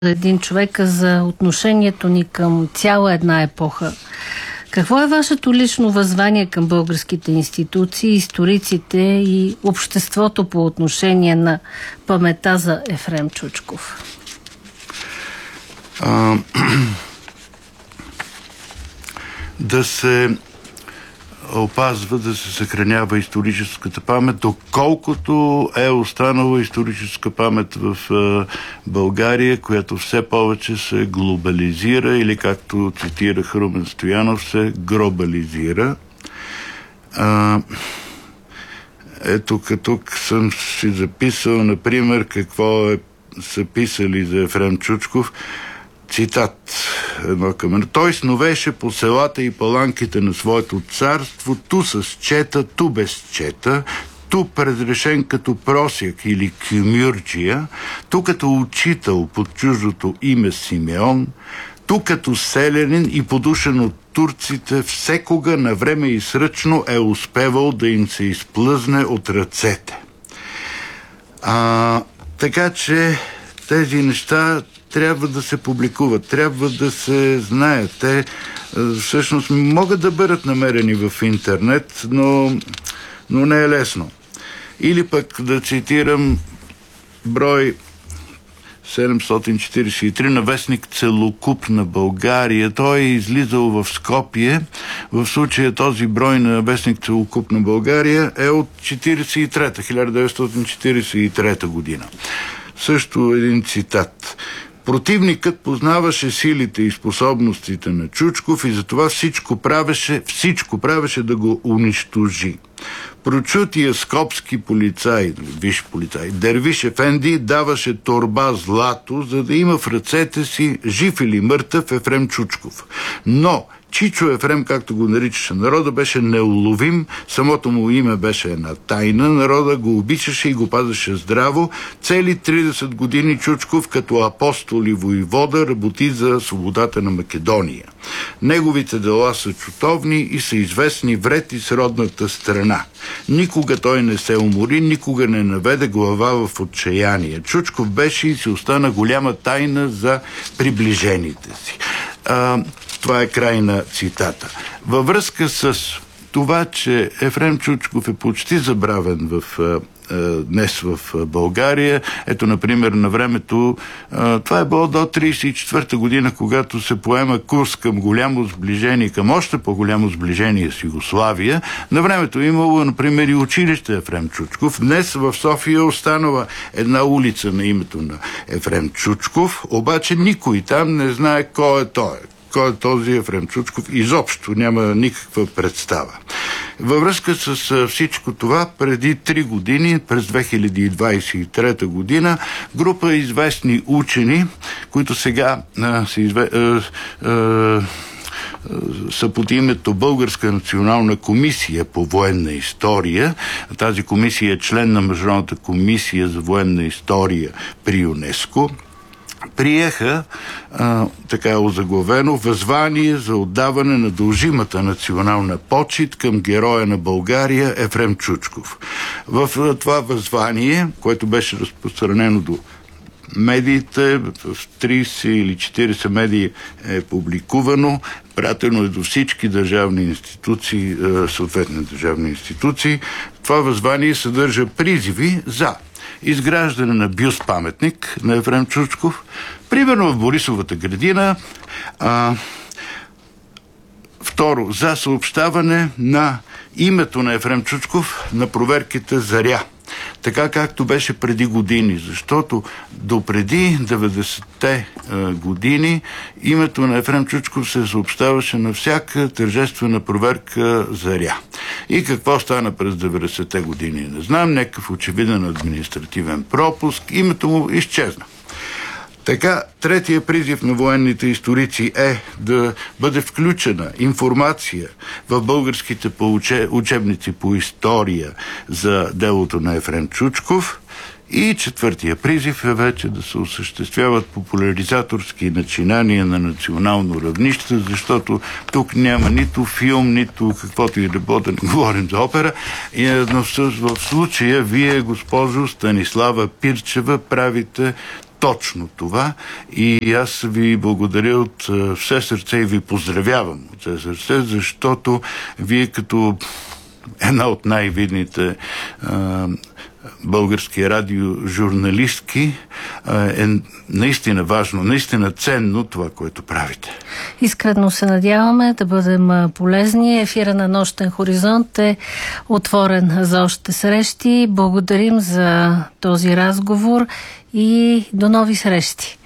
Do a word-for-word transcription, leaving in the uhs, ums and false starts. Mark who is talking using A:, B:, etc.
A: един човек за отношението ни към цяла една епоха. Какво е вашето лично въззвание към българските институции, историците и обществото по отношение на паметта за Ефрем Чучков?
B: А, да се опазва, да се съхранява историческата памет, доколкото е останала историческа памет в а, България, която все повече се глобализира или, както цитира Румен Стоянов, се гробализира. А, ето, като тук съм си записал, например, какво е, са писали за Ефрем Чучков. Цитат едно към едно. Той сновеше по селата и паланките на своето царство, ту с чета, ту без чета, ту предрешен като просяк или кюмюрджия, ту като учител под чуждото име Симеон, ту като селянин и подушен от турците, всекога на време и сръчно е успевал да им се изплъзне от ръцете. А, така че тези неща трябва да се публикуват, трябва да се знаят. Те всъщност могат да бъдат намерени в интернет, но, но не е лесно. Или пък да цитирам брой седемстотин четиридесет и три на вестник Целокуп на България. Той е излизал в Скопие. В случая този брой на вестник Целокуп на България е от хиляда деветстотин четиридесет и трета година. Също един цитат. Противникът познаваше силите и способностите на Чучков и затова всичко правеше, всичко правеше да го унищожи. Прочутия скопски полицай, виж полицай, Дервиш Ефенди даваше торба злато, за да има в ръцете си жив или мъртъв Ефрем Чучков. Но Чичо Ефрем, както го наричаше народа, беше неуловим, самото му име беше една тайна, народа го обичаше и го пазеше здраво. Цели тридесет години Чучков като апостол и воевода работи за свободата на Македония. Неговите дела са чутовни и са известни вред и с родната страна. Никога той не се умори, никога не наведе глава в отчаяние. Чучков беше и си остана голяма тайна за приближените си. А, това е край на цитата. Във връзка с това, че Ефрем Чучков е почти забравен в, а, а, днес в България. Ето, например, на времето, а, това е било до тридесет и четвърта година, когато се поема курс към голямо сближение, към още по-голямо сближение с Югославия. На времето е имало, например, и училище Ефрем Чучков. Днес в София останала една улица на името на Ефрем Чучков, обаче никой там не знае кой е той. Кой е този Ефрем Чучков? Изобщо няма никаква представа. Във връзка с всичко това, преди три години, през две хиляди двадесет и трета година, група известни учени, които сега а, са, изве... а, а, са под името Българска национална комисия по военна история. Тази комисия е член на Международната комисия за военна история при ЮНЕСКО. Приеха, а, така озаглавено, въззвание за отдаване на дължимата национална почит към героя на България Ефрем Чучков. В това въззвание, което беше разпространено до медиите, в тридесет или четиридесет медии е публикувано, пратено е до всички държавни институции, съответни държавни институции. Това въззвание съдържа призиви за изграждане на бюст-паметник на Ефрем Чучков, примерно в Борисовата градина. А, второ, за съобщаване на името на Ефрем Чучков на проверките Заря. Така както беше преди години, защото допреди деветдесетте години името на Ефрем Чучков се съобщаваше на всяка тържествена проверка Заря. И какво стана през деветдесетте години? Не знам, някакъв очевиден административен пропуск, името му изчезна. Така, третия призив на военните историци е да бъде включена информация в българските учебници по история за делото на Ефрем Чучков. И четвъртия призив е вече да се осъществяват популяризаторски начинания на национално равнище, защото тук няма нито филм, нито каквото и да бъде, да не говорим за опера. Но в случая вие, госпожо Станислава Пирчева, правите точно това и аз ви благодаря от все сърце и ви поздравявам от все сърце, защото вие като една от най-видните а, български радиожурналистки е наистина важно, наистина ценно това, което правите.
A: Искрено се надяваме да бъдем полезни. Ефира на Нощен хоризонт е отворен за още срещи. Благодарим за този разговор и до нови срещи.